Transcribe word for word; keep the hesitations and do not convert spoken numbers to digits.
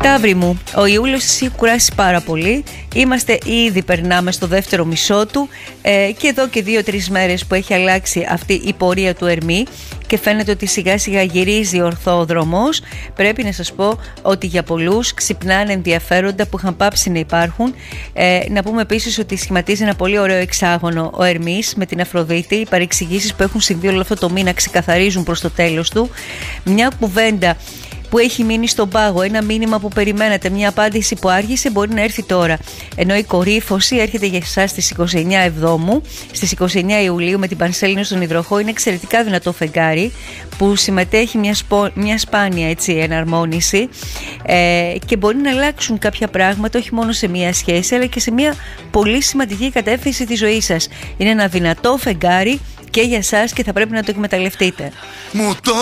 Ταύρη μου, ο Ιούλιος έχει κουράσει πάρα πολύ. Είμαστε ήδη, περνάμε στο δεύτερο μισό του ε, και εδώ και δύο-τρεις μέρες που έχει αλλάξει αυτή η πορεία του Ερμή και φαίνεται ότι σιγά σιγά γυρίζει ορθό ο δρομός. Πρέπει να σας πω ότι για πολλούς ξυπνάνε ενδιαφέροντα που είχαν πάψει να υπάρχουν. Ε, να πούμε επίσης ότι σχηματίζει ένα πολύ ωραίο εξάγωνο ο Ερμής με την Αφροδίτη. Οι παρεξηγήσεις που έχουν συμβεί όλο αυτό το μήνα ξεκαθαρίζουν προς το τέλος του. Μια κουβέντα που έχει μείνει στον πάγο, ένα μήνυμα που περιμένατε, μια απάντηση που άργησε, μπορεί να έρθει τώρα. Ενώ η κορύφωση έρχεται για εσάς στις είκοσι εννέα Εβδόμου, στις είκοσι εννέα Ιουλίου με την Πανσέλινο στον Υδροχό. Είναι εξαιρετικά δυνατό φεγγάρι που συμμετέχει μια, σπο, μια σπάνια έτσι, εναρμόνιση ε, και μπορεί να αλλάξουν κάποια πράγματα όχι μόνο σε μια σχέση αλλά και σε μια πολύ σημαντική κατεύθυνση της ζωής σας. Είναι ένα δυνατό φεγγάρι και για εσάς και θα πρέπει να το εκμεταλλευτείτε. Μου το